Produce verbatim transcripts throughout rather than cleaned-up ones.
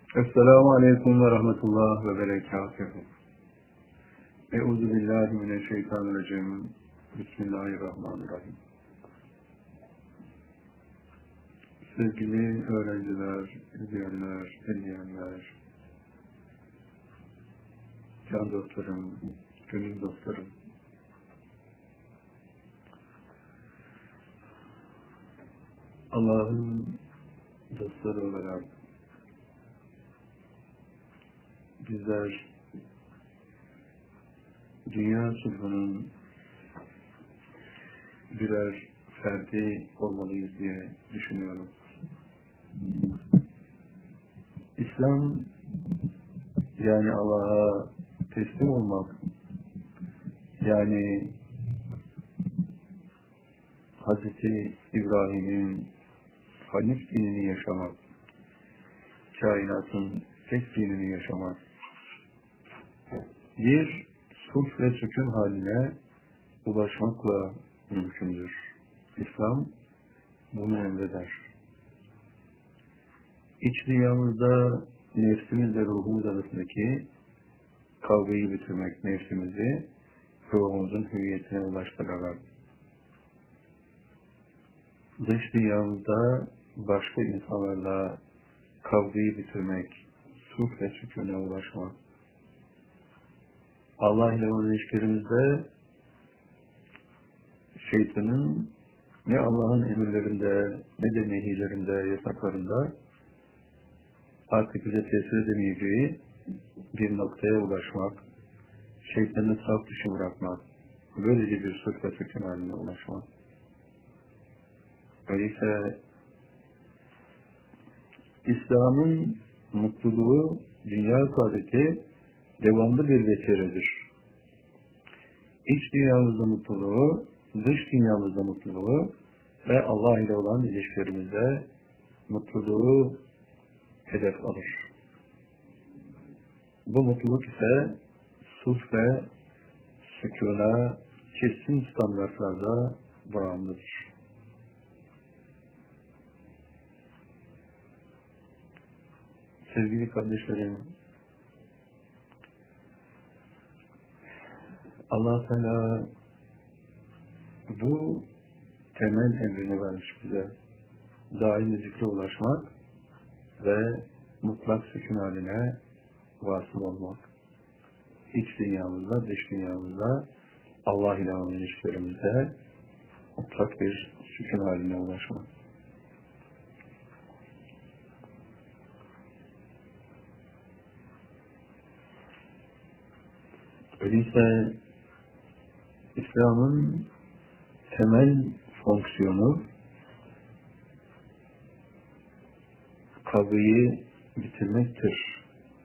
Esselamu Aleyküm ve Rahmetullah ve Berekatuhu. Euzu billahi mineşşeytanirracim. Bismillahirrahmanirrahim. Sevgili öğrenciler, izleyenler, dinleyenler, can dostlarım, gönül dostlarım. Allah'ın dostları olarak bizler dünya sulhunun birer ferdi olmalıyız diye düşünüyorum. İslam, yani Allah'a teslim olmak, yani Hazreti İbrahim'in Hanif dinini yaşamak, kainatın tek dinini yaşamak, bir sulh ve sükun haline ulaşmakla mümkündür. İslam bunu emreder. İç dünyamızda nefsimizle ruhumuz arasındaki kavgayı bitirmek, nefsimizi ruhumuzun hüviyetine ulaştırarak, dış dünyamızda başka insanlarla kavgayı bitirmek, sulh ve sükûna ulaşmak, Allah ile olan ilişkilerimizde şeytanın ne Allah'ın emirlerinde ne de nehirlerinde, yasaklarında artık bize tesir edemeyeceği bir noktaya ulaşmak, şeytanı saf dışı bırakmak, böylece bir sulh ve sükûn haline ulaşmak. Öyleyse İslam'ın mutluluğu, dünya saadeti devamlı bir vesiledir. İç dünyamızda mutluluğu, dış dünyamızda mutluluğu ve Allah ile olan ilişkilerimizde mutluluğu hedef alır. Bu mutluluk ise sulh ve sükûna kesin standartlarda bağımlıdır. Sevgili kardeşlerim, Allah Teala bu temel emrini vermiş bize. Daimi zikre ulaşmak ve mutlak sükun haline vasıl olmak. İç dünyamızda, dış dünyamızda, Allah ile olan ilişkilerimizde mutlak bir sükun haline ulaşmak. Öyleyse İslam'ın temel fonksiyonu kavgayı bitirmektir.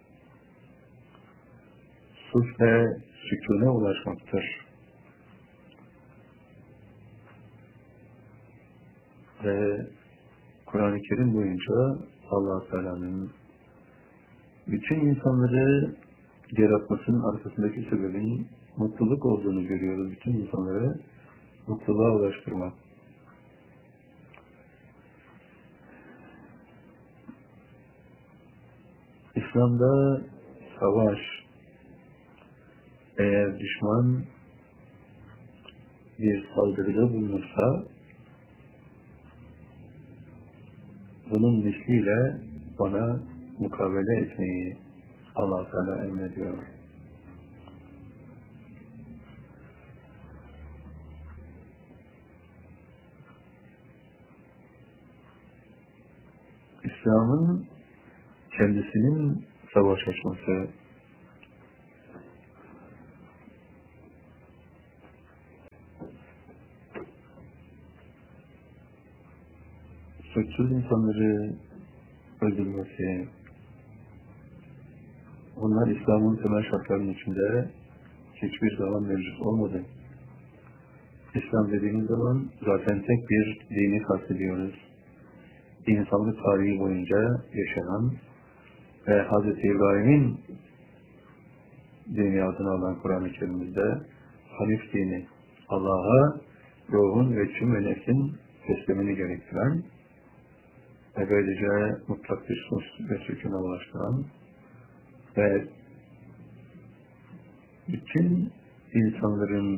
Sulh ve sükûne ulaşmaktır. Ve Kur'an-ı Kerim boyunca Allah Teala'nın bütün insanları yaratmasının arkasındaki sebebin mutluluk olduğunu görüyoruz. Bütün insanları mutluluğa ulaştırmak. İslam'da savaş, eğer düşman bir saldırıda bulunursa bunun misliyle bana mukabele etmeyi Allah Teala emrediyor. İslam'ın kendisinin savaş açması, suçsuz insanları öldürmesi, onlar İslam'ın temel şartlarının içinde hiçbir zaman mevcut olmadı. İslam dediğimiz zaman zaten tek bir dini kastediyoruz. İnsanlık tarihi boyunca yaşanan ve Hazreti İbrahim'in dini adını alan Kur'an-ı Kerim'de Hanif dini, Allah'a ruhun ve tüm ve nefsin teslimini gerektiren ve böylece mutlak bir sus ve sükûna ulaştıran ve bütün insanların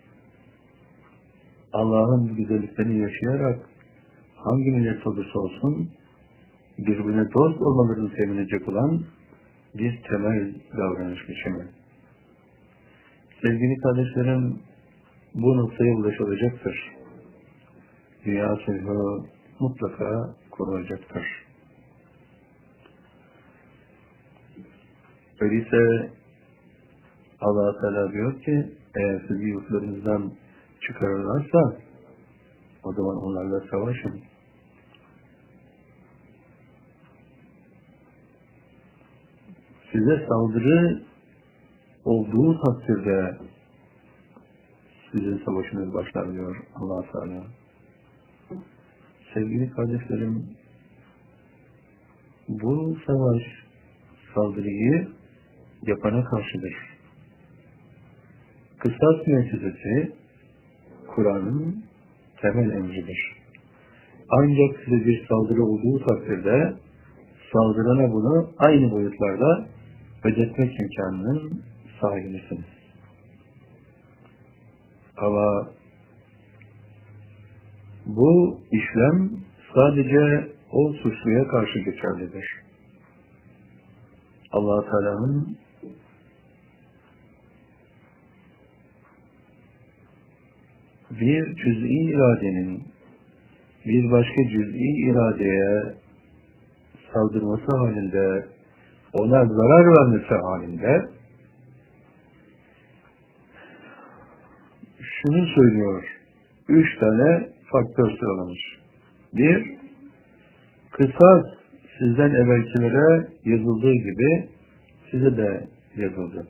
Allah'ın bu güzelliklerini yaşayarak hangi millet olursa olsun birbirine dost olmalarını temin edecek olan bir temel davranış biçimi. Sevgili kardeşlerim, bu noktaya ulaşılacaktır. Dünya sulhü mutlaka kurulacaktır. Öyleyse Allah Teala diyor ki, eğer sizi yurtlarınızdan çıkarırlarsa o zaman onlarla savaşın. Size saldırı olduğu takdirde sizin savaşınız başlar diyor Allah Teala. Sevgili kardeşlerim, bu savaş saldırıyı yapana karşıdır. Kısas müessesesi Kur'an'ın temel emridir. Ancak size bir saldırı olduğu takdirde saldırana bunu aynı boyutlarda ödetmek imkanının sahibisiniz. Ama bu işlem sadece o suçluya karşı geçerlidir. Allah Teala'nın bir cüz'i iradenin bir başka cüz'i iradeye saldırması halinde, ona zarar vermesi halinde şunu söylüyor. Üç tane faktör sıralamış. Bir, kısas sizden evvelkilere yazıldığı gibi size de yazıldı.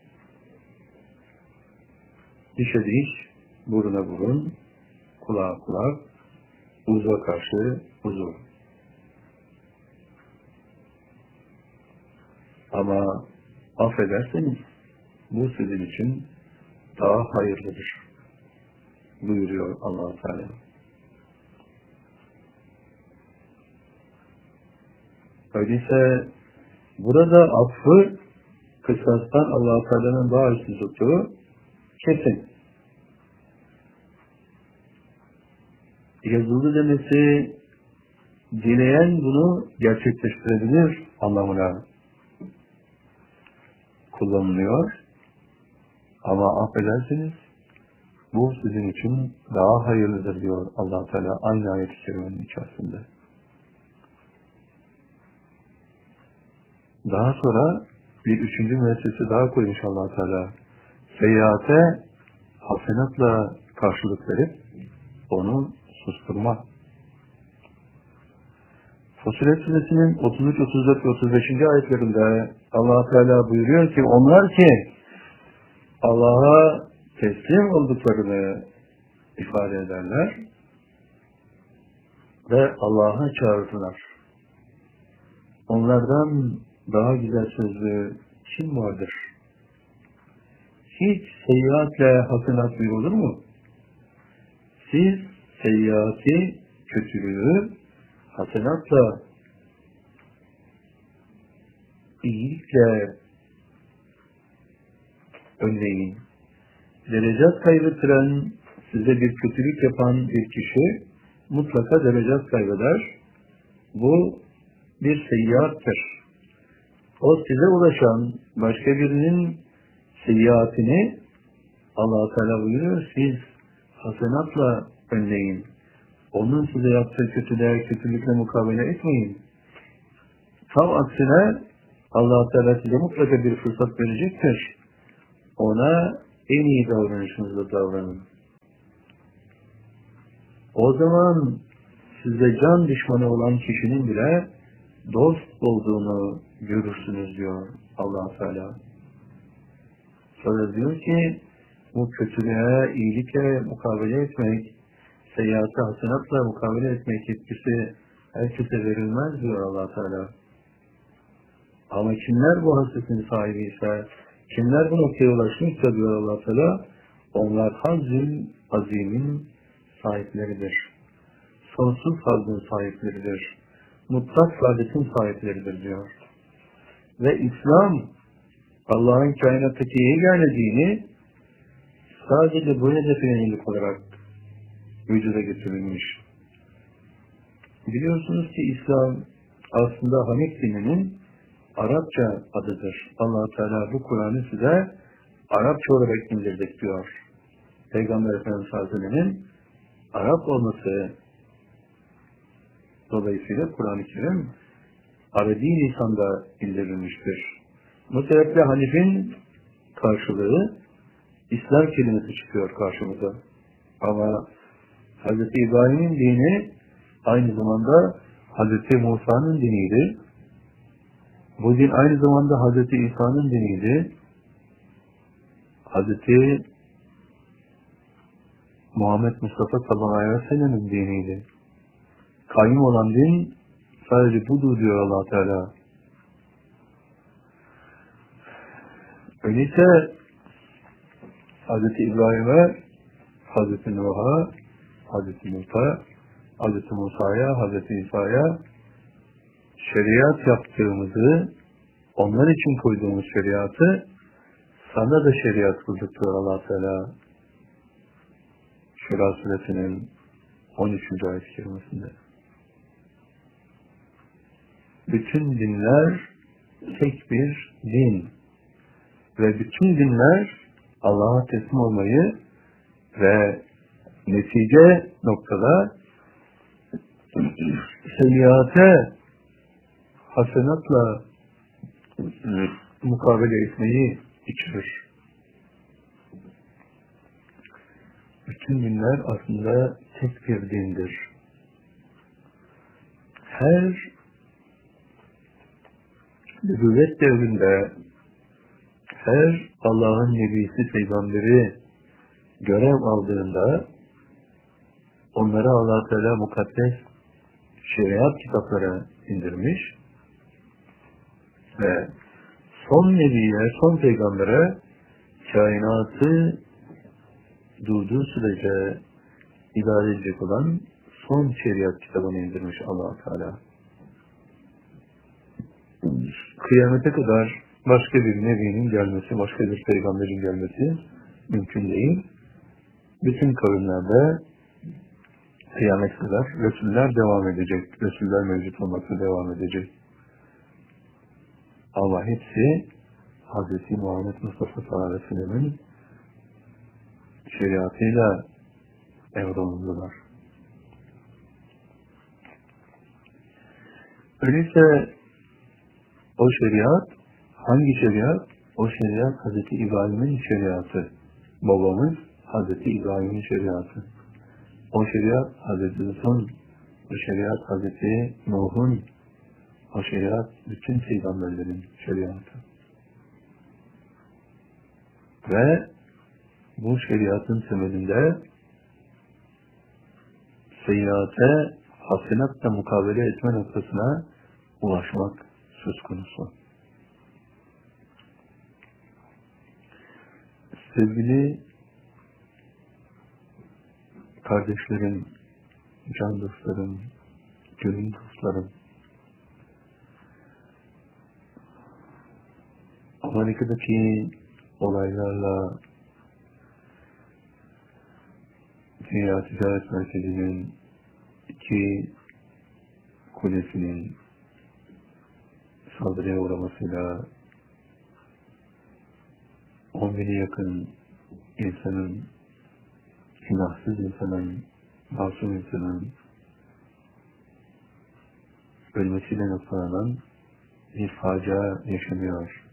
Dişe diş, buruna burun, kulağa kulak, uzuva karşı uzuv. Ama affederseniz bu sizin için daha hayırlıdır buyuruyor Allah Teala. Öyleyse burada affı kısastan Allah Teala'nın daha üstün tuttuğu kesin. Yazılı demesi dileyen bunu gerçekleştirebilir anlamına kullanılıyor. Ama affedersiniz bu sizin için daha hayırlıdır diyor Allah Teala aynı ayet-i kerimenin içerisinde. Daha sonra bir üçüncü müessese daha koymuş Allah Teala. Seyyiate hasenatla karşılık verip onu susturma. Fussilet Suresinin otuz üç, otuz dört ve otuz beşinci ayetlerinde Allah Teala buyuruyor ki onlar ki Allah'a teslim olduklarını ifade ederler ve Allah'a çağırırlar. Onlardan daha güzel sözlü kim vardır? Hiç seyyiatle hasenat buyurulur mu? Siz seyyiati, kötülüğü hasenatla, iyilikle önleyin. Derecat kaybettiren, size bir kötülük yapan bir kişi mutlaka derecat kaybeder. Bu bir seyyiattır. O size ulaşan başka birinin seyyiatini Allah Teala buyuruyor, siz hasenatla önleyin. Onun size yaptığı kötülüğe kötülükle mukabele etmeyin. Tam aksine Allah Teala size mutlaka bir fırsat verecektir. Ona en iyi davranışınızla davranın. O zaman size can düşmanı olan kişinin bile dost olduğunu görürsünüz diyor Allah Teala. Sonra diyor ki bu kötülüğe iyilikle mukabele etmek, seyyiate hasenatla mukabele etmek yetkisi herkese verilmez diyor Allah Teala. Ama kimler bu hasretin sahibi ise, kimler bu noktaya ulaşmışsa diyor Allah Teala, onlar hazin azimin sahipleridir. Sonsuz hazın sahipleridir. mutlak saadetin sahipleridir diyor. Ve İslam, Allah'ın kainattaki yegane dini sadece bu hedefe yönelik olarak vücuda getirilmiş. Biliyorsunuz ki İslam aslında Hanif dininin Arapça adıdır. Allah Teala bu Kur'an'ı size Arapça olarak indirdik diyor. Peygamber Efendimiz Hazretleri'nin Arap olması dolayısıyla Kur'an-ı Kerim Arabi lisanda indirilmiştir. Bu sebeple Hanif'in karşılığı İslam kelimesi çıkıyor karşımıza. Ama Hz. İbrahim'in dini aynı zamanda Hz. Musa'nın diniydi. Bu din aynı zamanda Hz. İsa'nın diniydi. Hz. Muhammed Mustafa sallallahu aleyhi ve sellem'in diniydi. Kayyum olan din sadece budur diyor Allah Teala. Öyleyse Hz. İbrahim'e, Hz. Nuh'a, Hz. Musa, Hz. Musa'ya, Hz. İsa'ya şeriat yaptığımızı, onlar için koyduğumuz şeriatı sana da şeriat kıldık diyor Allah Teala. Şura suresinin on üçüncü ayet-i kerimesinde. Bütün dinler tek bir din ve bütün dinler Allah'a teslim olmayı ve netice noktada seyyiate hasenatla mukabele etmeyi içerir. Bütün dinler aslında tek bir dindir. Her nübüvvet devrinde her Allah'ın nebisi, peygamberi görev aldığında onlara Allah Teala mukaddes şeriat kitapları indirmiş ve son nebiye, son peygambere kainatı durduğu sürece idare edecek olan son şeriat kitabını indirmiş Allah Teala. Kıyamete kadar başka bir nebinin gelmesi, başka bir peygamberin gelmesi mümkün değil. Bütün kavimlerde kıyamet kadar Resuller devam edecek. Resuller mevcut olmakta devam edecek. Ama hepsi Hz. Muhammed Mustafa sallallahu aleyhi ve sellem'in şeriatıyla emrolundular. Öyleyse o şeriat, hangi şeriat? O şeriat Hz. İbrahim'in şeriatı. Babamız Hz. İbrahim'in şeriatı. O şeriat Hz. Yusuf'un, o şeriat Hz. Nuh'un, o şeriat bütün peygamberlerin şeriatı. Ve bu şeriatın temelinde seyyiate hasenatla mukabele etme noktasına ulaşmak söz konusu. Sevgili kardeşlerim, can dostlarım, gönül dostlarım, Amerika'daki olaylarla Dünya Ticaret Merkezi'nin iki kulesinin saldırıya uğramasıyla on bine yakın insanın, günahsız insanın, masum insanın ölmesiyle noktalanan bir facia yaşanıyor.